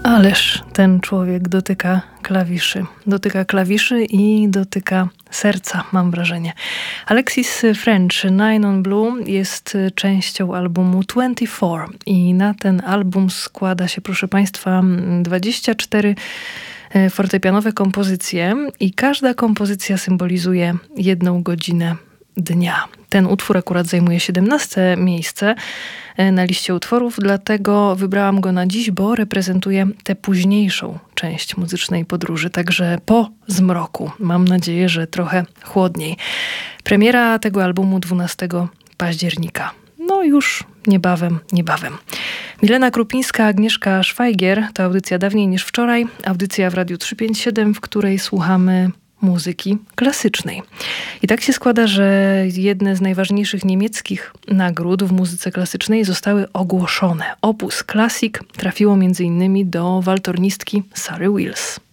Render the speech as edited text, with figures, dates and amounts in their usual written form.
Ależ ten człowiek dotyka klawiszy i dotyka serca, mam wrażenie. Alexis French, Nine on Blue jest częścią albumu 24 i na ten album składa się, proszę Państwa, 24 fortepianowe kompozycje i każda kompozycja symbolizuje 1 godzinę dnia. Ten utwór akurat zajmuje 17 miejsce na liście utworów, dlatego wybrałam go na dziś, bo reprezentuje tę późniejszą część muzycznej podróży, także po zmroku. Mam nadzieję, że trochę chłodniej. Premiera tego albumu 12 października. No już niebawem. Milena Krupińska, Agnieszka Szwajgier. To audycja Dawniej niż wczoraj. Audycja w Radiu 357, w której słuchamy muzyki klasycznej. I tak się składa, że jedne z najważniejszych niemieckich nagród w muzyce klasycznej zostały ogłoszone. Opus Classic trafiło m.in. do waltornistki Sary Wills.